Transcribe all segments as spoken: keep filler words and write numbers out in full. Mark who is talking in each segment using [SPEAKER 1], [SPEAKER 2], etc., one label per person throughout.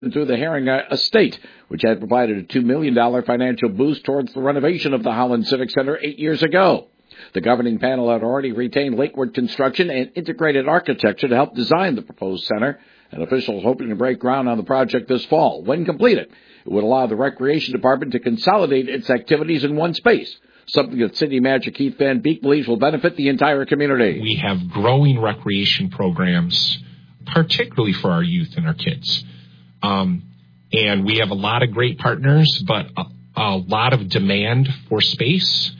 [SPEAKER 1] through the Herring Estate, which had provided a two million dollars financial boost towards the renovation of the Holland Civic Center eight years ago. The governing panel had already retained Lakewood Construction and Integrated Architecture to help design the proposed center, and officials hoping to break ground on the project this fall. When completed, it would allow the Recreation Department to consolidate its activities in one space, something that City Manager Keith Van Beek believes will benefit the entire community.
[SPEAKER 2] We have growing recreation programs, particularly for our youth and our kids. Um, and we have a lot of great partners, but a, a lot of demand for space.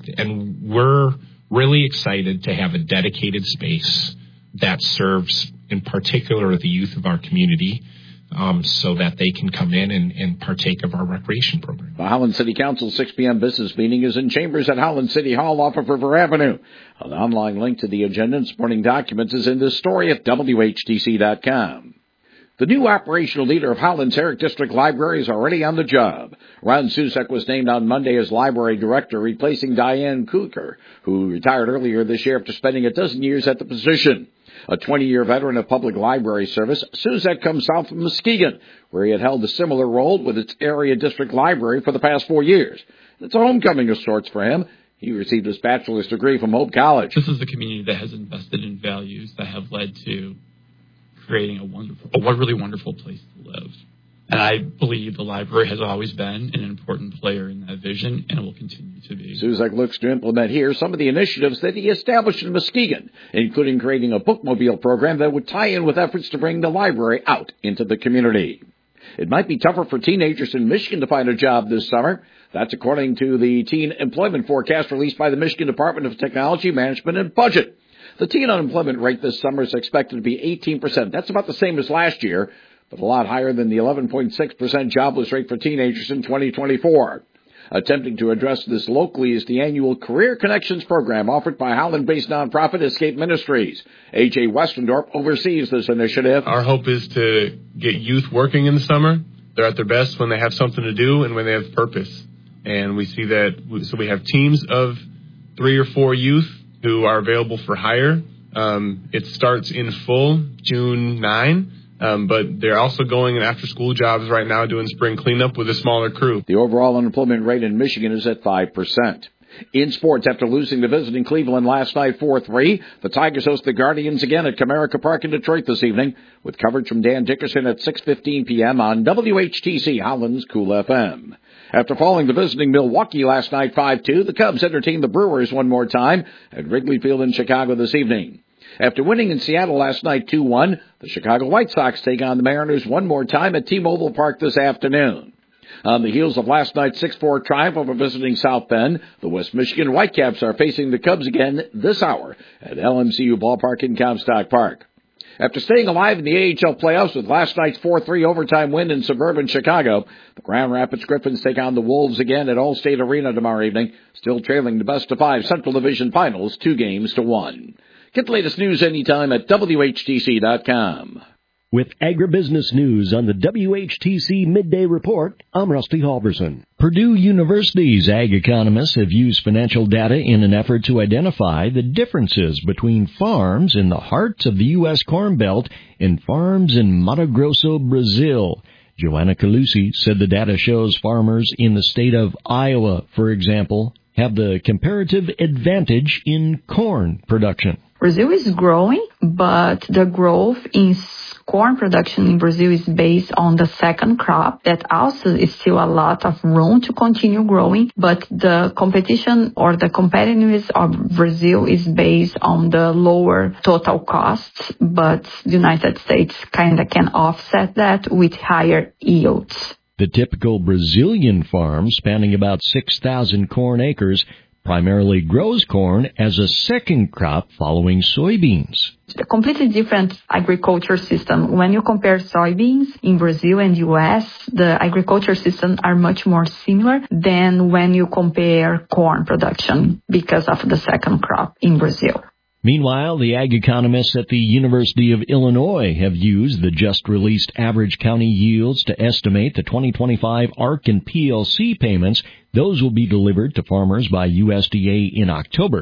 [SPEAKER 2] And we're really excited to have a dedicated space that serves, in particular, the youth of our community, um, so that they can come in and, and partake of our recreation program.
[SPEAKER 1] The Holland City Council six p.m. business meeting is in chambers at Holland City Hall off of River Avenue. An online link to the agenda and supporting documents is in this story at W H T C dot com. The new operational leader of Holland's Herrick District Library is already on the job. Ron Susek was named on Monday as library director, replacing Diane Kuker, who retired earlier this year after spending a dozen years at the position. A twenty-year veteran of public library service, Susek comes south from Muskegon, where he had held a similar role with its area district library for the past four years. It's a homecoming of sorts for him. He received his bachelor's degree from Hope College.
[SPEAKER 3] This is a community that has invested in values that have led to creating a wonderful, a really wonderful place to live. And I believe the library has always been an important player in that vision, and it will continue to be.
[SPEAKER 1] Susek looks to implement here some of the initiatives that he established in Muskegon, including creating a bookmobile program that would tie in with efforts to bring the library out into the community. It might be tougher for teenagers in Michigan to find a job this summer. That's according to the teen employment forecast released by the Michigan Department of Technology, Management, and Budget. The teen unemployment rate this summer is expected to be eighteen percent. That's about the same as last year, but a lot higher than the eleven point six percent jobless rate for teenagers in twenty twenty-four. Attempting to address this locally is the annual Career Connections program offered by Holland-based nonprofit Escape Ministries. A J Westendorp oversees this initiative.
[SPEAKER 4] Our hope is to get youth working in the summer. They're at their best when they have something to do and when they have purpose. And we see that, so we have teams of three or four youth who are available for hire. Um, it starts in full June ninth, um, but they're also going in after-school jobs right now doing spring cleanup with a smaller crew.
[SPEAKER 1] The overall unemployment rate in Michigan is at five percent. In sports, after losing the visiting Cleveland last night four three, the Tigers host the Guardians again at Comerica Park in Detroit this evening, with coverage from Dan Dickerson at six fifteen p.m. on W H T C Holland's Cool F M. After falling to visiting Milwaukee last night five two, the Cubs entertained the Brewers one more time at Wrigley Field in Chicago this evening. After winning in Seattle last night two one, the Chicago White Sox take on the Mariners one more time at T-Mobile Park this afternoon. On the heels of last night's six four triumph over visiting South Bend, the West Michigan Whitecaps are facing the Cubs again this hour at L M C U Ballpark in Comstock Park. After staying alive in the A H L playoffs with last night's four three overtime win in suburban Chicago, the Grand Rapids Griffins take on the Wolves again at Allstate Arena tomorrow evening, still trailing the best of five Central Division Finals two games to one. Get the latest news anytime at W H T C dot com.
[SPEAKER 5] With agribusiness news on the W H T C Midday Report, I'm Rusty Halverson. Purdue University's ag economists have used financial data in an effort to identify the differences between farms in the heart of the U S Corn Belt and farms in Mato Grosso, Brazil. Joanna Calusi said the data shows farmers in the state of Iowa, for example, have the comparative advantage in corn production.
[SPEAKER 6] Brazil is growing, but the growth in corn production in Brazil is based on the second crop. That also is still a lot of room to continue growing, but the competition or the competitiveness of Brazil is based on the lower total costs, but the United States kind of can offset that with higher yields.
[SPEAKER 5] The typical Brazilian farm, spanning about six thousand corn acres, primarily grows corn as a second crop following soybeans.
[SPEAKER 6] It's a completely different agriculture system. When you compare soybeans in Brazil and U S, the agriculture systems are much more similar than when you compare corn production because of the second crop in Brazil.
[SPEAKER 5] Meanwhile, the ag economists at the University of Illinois have used the just-released average county yields to estimate the twenty twenty-five A R C and P L C payments. Those will be delivered to farmers by U S D A in October.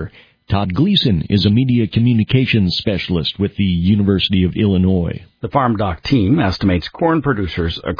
[SPEAKER 5] Todd Gleason is a media communications specialist with the University of Illinois.
[SPEAKER 7] The Farm Doc team estimates corn producers across